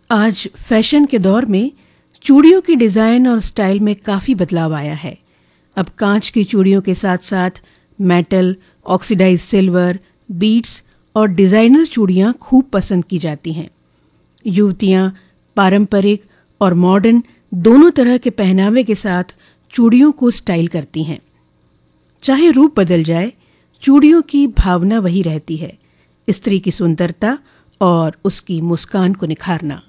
आज फैशन के दौर में चूड़ियों की डिज़ाइन और स्टाइल में काफ़ी बदलाव आया है। अब कांच की चूड़ियों के साथ साथ मेटल, ऑक्सीडाइज सिल्वर, बीड्स और डिज़ाइनर चूड़ियाँ खूब पसंद की जाती हैं। युवतियाँ पारंपरिक और मॉडर्न दोनों तरह के पहनावे के साथ चूड़ियों को स्टाइल करती हैं। चाहे रूप बदल जाए, चूड़ियों की भावना वही रहती है, स्त्री की सुंदरता और उसकी मुस्कान को निखारना।